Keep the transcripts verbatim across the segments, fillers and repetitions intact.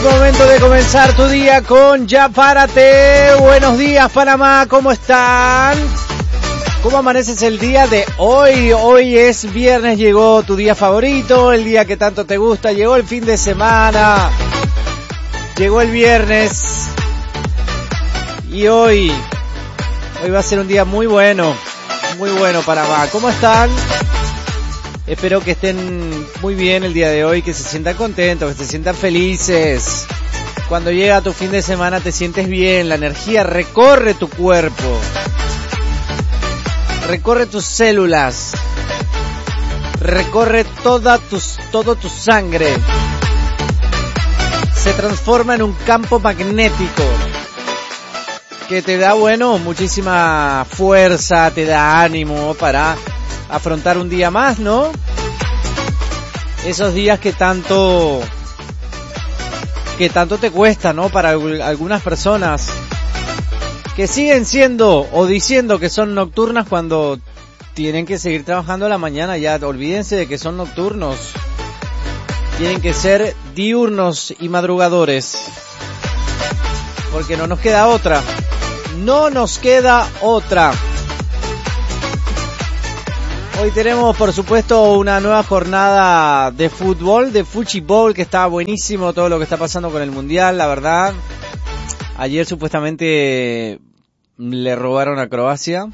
Momento de comenzar tu día con Ya Párate. Buenos días, Panamá, ¿cómo están? ¿Cómo amaneces el día de hoy? Hoy es viernes, llegó tu día favorito, el día que tanto te gusta, llegó el fin de semana, llegó el viernes y hoy, hoy va a ser un día muy bueno, muy bueno, Panamá. ¿Cómo están? Espero que estén muy bien el día de hoy, que se sientan contentos, que se sientan felices. Cuando llega tu fin de semana te sientes bien, la energía recorre tu cuerpo, recorre tus células, recorre toda tus, todo tu sangre. Se transforma en un campo magnético que te da, bueno, muchísima fuerza, te da ánimo para afrontar un día más, ¿no? Esos días que tanto que tanto te cuesta, ¿no? Para algunas personas que siguen siendo o diciendo que son nocturnas cuando tienen que seguir trabajando a la mañana. Ya olvídense de que son nocturnos, tienen que ser diurnos y madrugadores, porque no nos queda otra, no nos queda otra. Hoy tenemos, por supuesto, una nueva jornada de fútbol, de fuchibol, que está buenísimo todo lo que está pasando con el Mundial, la verdad. Ayer supuestamente le robaron a Croacia.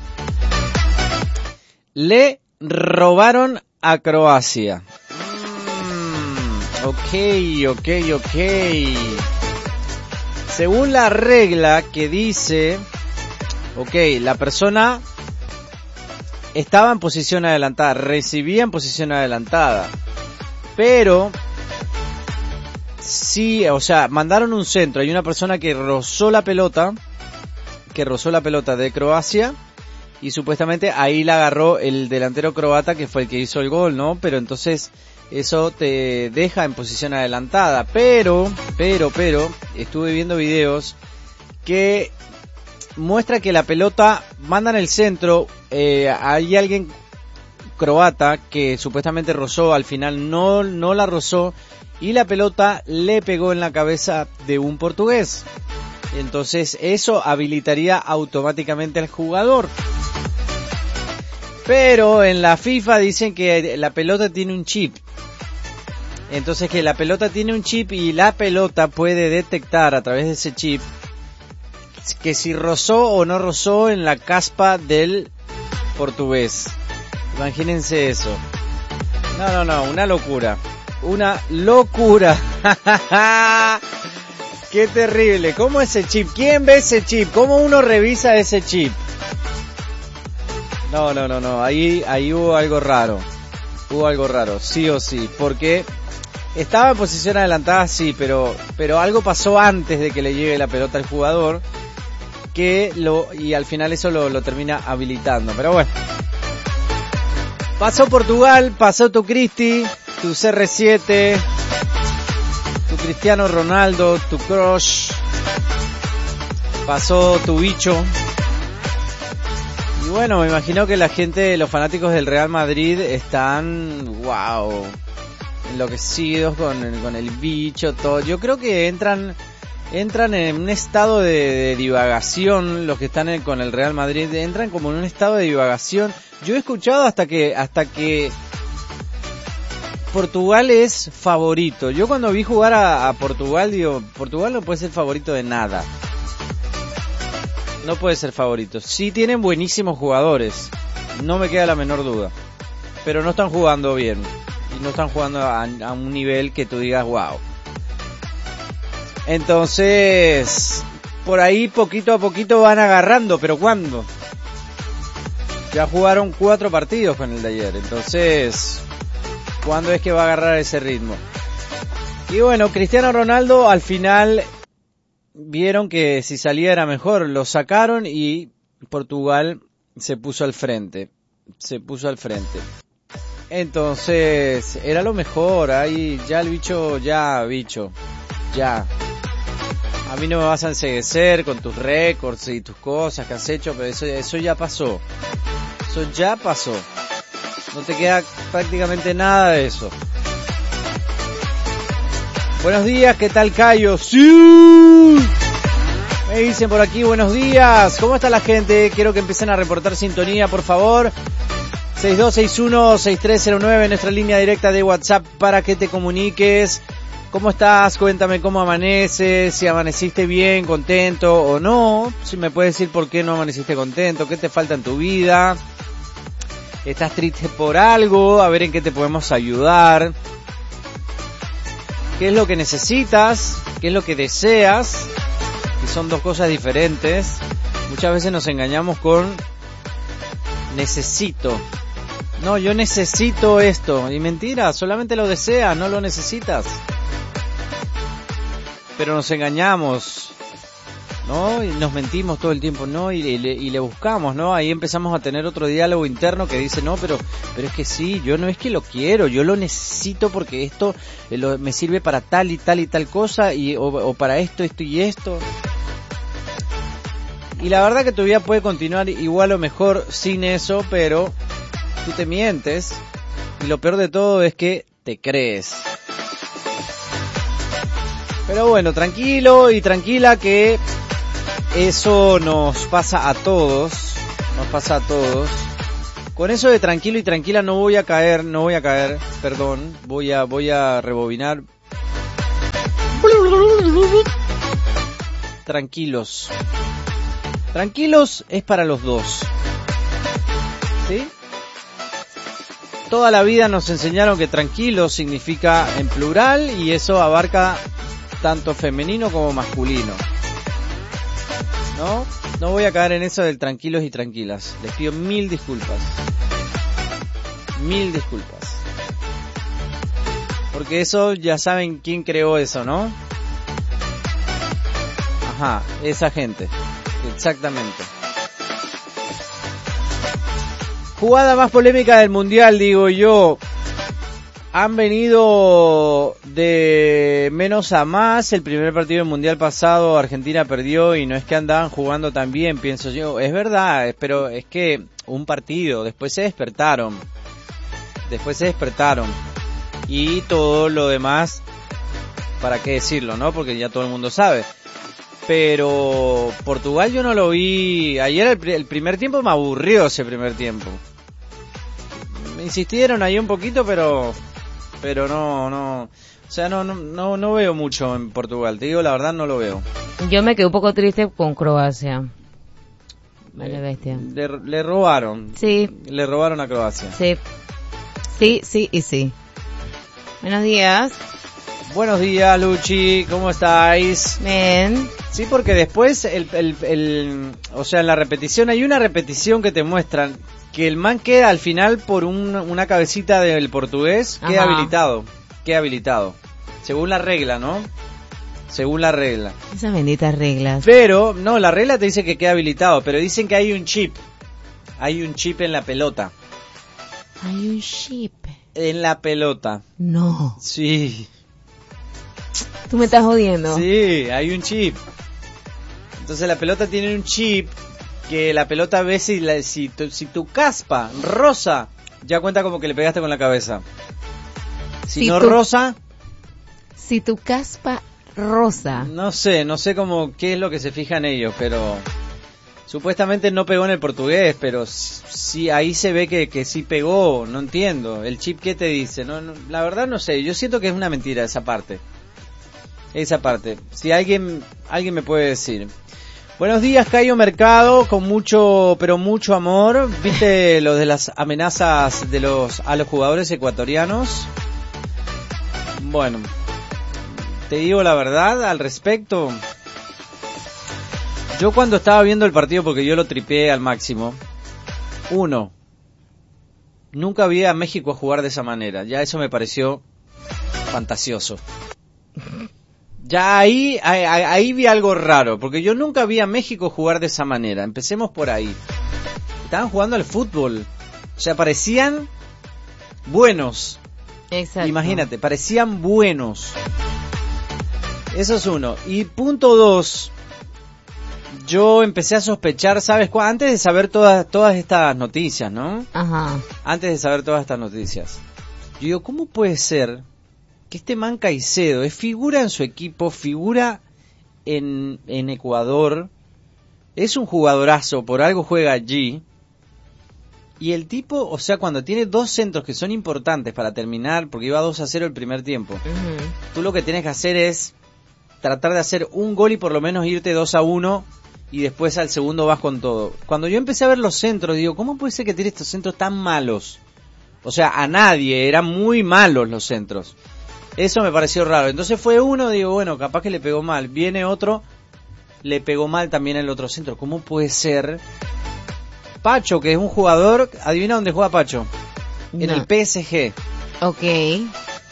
Le robaron a Croacia. Mm, ok, ok, ok. Según la regla que dice, ok, la persona estaba en posición adelantada, recibía en posición adelantada, pero sí, o sea, mandaron un centro, hay una persona que rozó la pelota, que rozó la pelota de Croacia, y supuestamente ahí la agarró el delantero croata, que fue el que hizo el gol, ¿no? Pero entonces eso te deja en posición adelantada, pero, pero, pero, estuve viendo videos que muestra que la pelota mandan el centro, eh, hay alguien croata que supuestamente rozó, al final no, no la rozó, y la pelota le pegó en la cabeza de un portugués. Entonces eso habilitaría automáticamente al jugador. Pero en la FIFA dicen que la pelota tiene un chip. Entonces que la pelota tiene un chip y la pelota puede detectar a través de ese chip que si rozó o no rozó en la caspa del portugués. Imagínense eso. No, no, no, una locura. Una locura. Qué terrible. ¿Cómo ese chip? ¿Quién ve ese chip? ¿Cómo uno revisa ese chip? No, no, no, no. Ahí, ahí hubo algo raro. Hubo algo raro, sí o sí. Porque estaba en posición adelantada, sí, pero, pero algo pasó antes de que le llegue la pelota al jugador, que lo, y al final eso lo, lo termina habilitando. Pero bueno, pasó Portugal, pasó tu Cristi, tu C R siete, tu Cristiano Ronaldo, tu crush, pasó tu bicho. Y bueno, me imagino que la gente, los fanáticos del Real Madrid están, wow, enloquecidos con el, con el bicho, todo. Yo creo que entran entran en un estado de, de divagación, los que están en, con el Real Madrid, entran como en un estado de divagación. Yo he escuchado hasta que hasta que Portugal es favorito. Yo cuando vi jugar a, a Portugal, digo, Portugal no puede ser favorito de nada. No puede ser favorito. Sí tienen buenísimos jugadores, no me queda la menor duda, pero no están jugando bien. Y no están jugando a, a un nivel que tú digas, wow. Entonces, por ahí poquito a poquito van agarrando, pero ¿cuándo? Ya jugaron cuatro partidos con el de ayer, entonces, ¿cuándo es que va a agarrar ese ritmo? Y bueno, Cristiano Ronaldo al final vieron que si salía era mejor, lo sacaron y Portugal se puso al frente, se puso al frente. Entonces, era lo mejor, ahí ya el bicho, ya bicho, ya. A mí no me vas a enceguecer con tus récords y tus cosas que has hecho, pero eso, eso ya pasó. Eso ya pasó. No te queda prácticamente nada de eso. Buenos días, ¿qué tal, Cayo? ¡Sí! Me dicen por aquí, buenos días. ¿Cómo está la gente? Quiero que empiecen a reportar sintonía, por favor. seis dos seis uno, seis tres cero nueve, nuestra línea directa de WhatsApp para que te comuniques. ¿Cómo estás? Cuéntame cómo amaneces, si amaneciste bien, contento o no. Si me puedes decir por qué no amaneciste contento, qué te falta en tu vida. ¿Estás triste por algo? A ver en qué te podemos ayudar. ¿Qué es lo que necesitas? ¿Qué es lo que deseas? Que son dos cosas diferentes. Muchas veces nos engañamos con necesito. No, yo necesito esto. Y mentira, solamente lo deseas, no lo necesitas. Pero nos engañamos, ¿no? Y nos mentimos todo el tiempo, ¿no? Y, y, le, y le buscamos, ¿no? Ahí empezamos a tener otro diálogo interno que dice, no, pero pero es que sí, yo no es que lo quiero, yo lo necesito porque esto eh, lo, me sirve para tal y tal y tal cosa, y o, o para esto, esto y esto. Y la verdad que tu vida puede continuar igual o mejor sin eso, pero tú te mientes. Y lo peor de todo es que te crees. Pero bueno, tranquilo y tranquila que eso nos pasa a todos, nos pasa a todos. Con eso de tranquilo y tranquila no voy a caer, no voy a caer, perdón, voy a, voy a rebobinar. Tranquilos. Tranquilos es para los dos. ¿Sí? Toda la vida nos enseñaron que tranquilo significa en plural y eso abarca tanto femenino como masculino. ¿No? No voy a caer en eso del tranquilos y tranquilas. Les pido mil disculpas. Mil disculpas. Porque eso ya saben quién creó eso, ¿no? Ajá, esa gente. Exactamente. Jugada más polémica del mundial, digo yo. Han venido de menos a más. El primer partido del mundial pasado Argentina perdió y no es que andaban jugando tan bien, pienso yo. Es verdad, pero es que un partido, después se despertaron. Después se despertaron. Y todo lo demás, ¿para qué decirlo, no? Porque ya todo el mundo sabe. Pero Portugal yo no lo vi. Ayer el, el primer tiempo me aburrió ese primer tiempo. Me insistieron ahí un poquito, pero... pero no, no, o sea, no, no, no, no veo mucho en Portugal, te digo la verdad, no lo veo. Yo me quedé un poco triste con Croacia. Vale, bestia. Le, le robaron. Sí. Le robaron a Croacia. Sí. Sí, sí y sí. Buenos días. Buenos días, Luchi, ¿cómo estáis? Bien. Sí, porque después, el, el, el, o sea, en la repetición, hay una repetición que te muestran que el man queda al final por un, una cabecita del portugués, queda Ajá. habilitado, queda habilitado, según la regla, ¿no? Según la regla. Esas benditas reglas. Pero, no, la regla te dice que queda habilitado, pero dicen que hay un chip, hay un chip en la pelota. Hay un chip. En la pelota. No. Sí. ¿Tú me estás jodiendo? Sí, hay un chip. Entonces la pelota tiene un chip que la pelota ve si, la, si, tu, si tu caspa rosa, ya cuenta como que le pegaste con la cabeza. Si, si no tu, rosa... Si tu caspa rosa... No sé, no sé cómo qué es lo que se fijan ellos, pero... Supuestamente no pegó en el portugués, pero sí ahí se ve que, que sí pegó, no entiendo. El chip, ¿qué te dice? No, no, la verdad no sé, yo siento que es una mentira esa parte. Esa parte. Si alguien alguien me puede decir. Buenos días, Cayo Mercado, con mucho, pero mucho amor. ¿Viste lo de las amenazas de los a los jugadores ecuatorianos? Bueno, te digo la verdad al respecto. Yo cuando estaba viendo el partido, porque yo lo tripeé al máximo, uno, nunca vi a México jugar de esa manera. Ya eso me pareció fantasioso. Ya ahí, ahí, ahí vi algo raro, porque yo nunca vi a México jugar de esa manera. Empecemos por ahí. Estaban jugando al fútbol. O sea, parecían buenos. Exacto. Imagínate, parecían buenos. Eso es uno. Y punto dos, yo empecé a sospechar, ¿sabes cuál? Antes de saber todas todas estas noticias, ¿no? Ajá. Antes de saber todas estas noticias. Yo digo, ¿cómo puede ser que este man Caicedo es figura en su equipo, figura en, en Ecuador, es un jugadorazo, por algo juega allí, y el tipo, o sea, cuando tiene dos centros que son importantes para terminar, porque iba dos a cero el primer tiempo, uh-huh. Tú lo que tienes que hacer es tratar de hacer un gol y por lo menos irte dos a uno, y después al segundo vas con todo. Cuando yo empecé a ver los centros, digo, ¿cómo puede ser que tiene estos centros tan malos? O sea, a nadie, eran muy malos los centros. Eso me pareció raro. Entonces fue uno, digo, bueno, capaz que le pegó mal. Viene otro, le pegó mal también el otro centro. ¿Cómo puede ser? Pacho, que es un jugador, adivina dónde juega Pacho. No. En el P S G. Ok.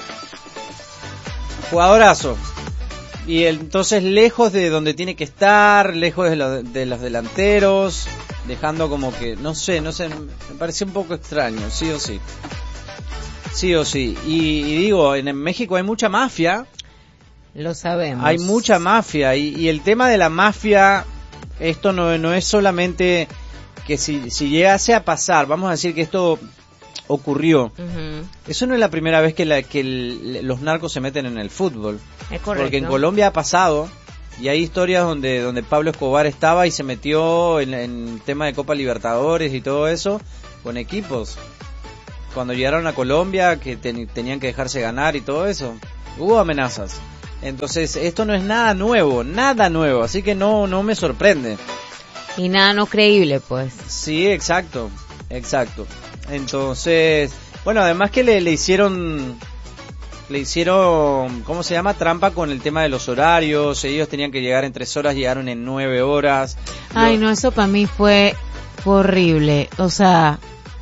Jugadorazo. Y el, entonces lejos de donde tiene que estar, lejos de, lo, de los delanteros, dejando como que, no sé, no sé, me pareció un poco extraño, sí o sí. Sí o sí. Y, y digo, en, en México hay mucha mafia. Lo sabemos. Hay mucha mafia. Y, y el tema de la mafia, esto no, no es solamente que si, si llegase a pasar, vamos a decir que esto ocurrió. Uh-huh. Eso no es la primera vez que, la, que el, los narcos se meten en el fútbol. Es correcto. Porque en Colombia ha pasado. Y hay historias donde donde Pablo Escobar estaba y se metió en, en tema de Copa Libertadores y todo eso con equipos. Cuando llegaron a Colombia, que ten, tenían que dejarse ganar y todo eso, hubo amenazas. Entonces, esto no es nada nuevo, nada nuevo, así que no no me sorprende. Y nada no creíble, pues. Sí, exacto, exacto. Entonces, bueno, además que le, le hicieron... Le hicieron, ¿cómo se llama? Trampa con el tema de los horarios. Ellos tenían que llegar en tres horas, llegaron en nueve horas. Ay, no, eso para mí fue, fue horrible. O sea,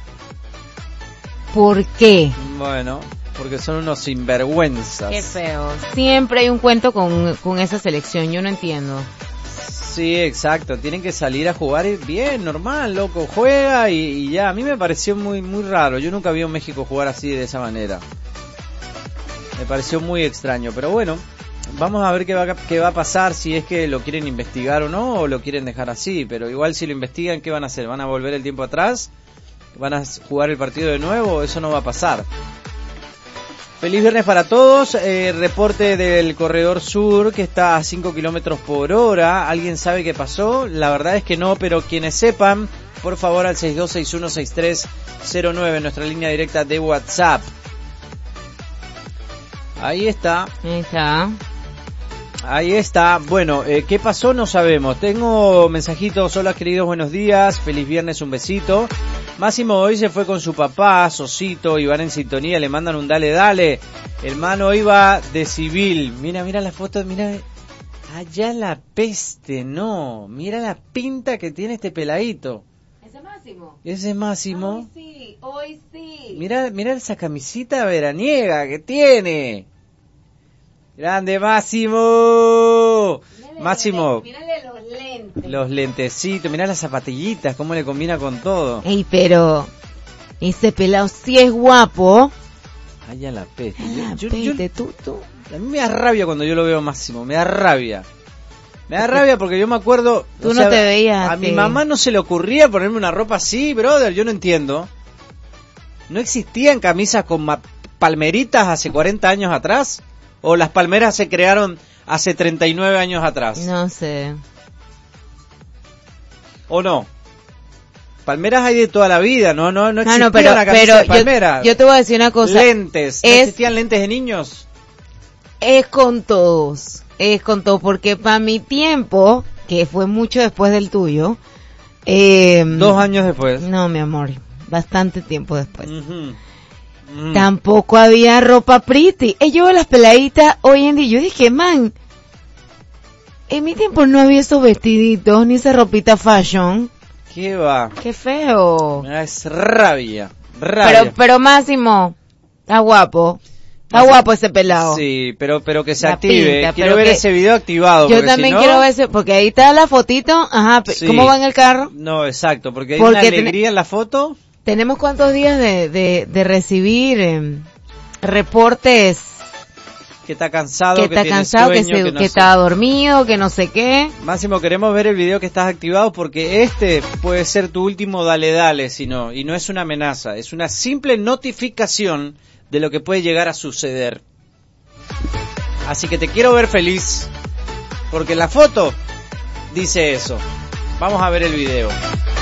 ¿por qué? Bueno, porque son unos sinvergüenzas. Qué feo. Siempre hay un cuento con, con esa selección, yo no entiendo. Sí, exacto. Tienen que salir a jugar bien, normal, loco. Juega y, y ya. A mí me pareció muy, muy raro. Yo nunca vi a un México jugar así de esa manera. Me pareció muy extraño, pero bueno, vamos a ver qué va, qué va a pasar, si es que lo quieren investigar o no, o lo quieren dejar así, pero igual si lo investigan, ¿qué van a hacer? ¿Van a volver el tiempo atrás? ¿Van a jugar el partido de nuevo? Eso no va a pasar. Feliz viernes para todos, eh, reporte del Corredor Sur que está a cinco kilómetros por hora, ¿alguien sabe qué pasó? La verdad es que no, pero quienes sepan, por favor al seis dos seis uno seis tres cero nueve, nuestra línea directa de WhatsApp. Ahí está. Ahí está. Ahí está. Bueno, eh, ¿qué pasó? No sabemos. Tengo mensajitos. Hola, queridos, buenos días. Feliz viernes, un besito. Máximo hoy se fue con su papá, Sosito, y van en sintonía. Le mandan un dale, dale. Hermano iba de civil. Mira, mira la foto, mira. Allá la peste, no. Mira la pinta que tiene este peladito. ¿Ese Máximo? Ese Máximo. Hoy sí, hoy sí. Mira, mira esa camisita veraniega que tiene. Grande Máximo. Mírale Máximo. Los, mírale los lentes. Los lentecitos, mirá las zapatillitas, cómo le combina con todo. Ey, pero ese pelado sí es guapo. Ay, a la peste. Ay, la yo, peste, yo, tú, tú. A mí me da rabia cuando yo lo veo a Máximo, me da rabia. Me da rabia porque yo me acuerdo... Tú o no sea, te veías. A mi mamá no se le ocurría ponerme una ropa así, brother, yo no entiendo. ¿No existían camisas con ma- palmeritas hace cuarenta años atrás? ¿O las palmeras se crearon hace treinta y nueve años atrás? No sé. ¿O no? Palmeras hay de toda la vida, no no no existía ah, no, pero, una camisa pero de palmera. Yo, yo te voy a decir una cosa. Lentes, ¿no es, existían lentes de niños? Es con todos, es con todos, porque para mi tiempo, que fue mucho después del tuyo, eh, dos años después. No, mi amor, bastante tiempo después. Uh-huh. Uh-huh. Tampoco había ropa pretty. Eh, yo las peladitas hoy en día, yo dije, man, en mi tiempo no había esos vestiditos, ni esa ropita fashion. ¿Qué va? Qué feo. Es rabia, rabia. Pero, pero Máximo, está guapo. Está Máximo, guapo ese pelado. Sí, pero, pero que se La active. pinta, quiero ver que, ese video activado. Yo también si no, quiero ver ese, porque ahí está la fotito. Ajá, sí. ¿Cómo va en el carro? No, exacto, porque hay porque una alegría ten- en la foto. Tenemos cuántos días de, de, de recibir eh, reportes. Que está cansado, que, que está tiene cansado, sueño, que, se, que, no que estaba dormido, que no sé qué. Máximo, queremos ver el video que estás activado porque este puede ser tu último dale dale, si no, y no es una amenaza, es una simple notificación de lo que puede llegar a suceder. Así que te quiero ver feliz, porque la foto dice eso. Vamos a ver el video.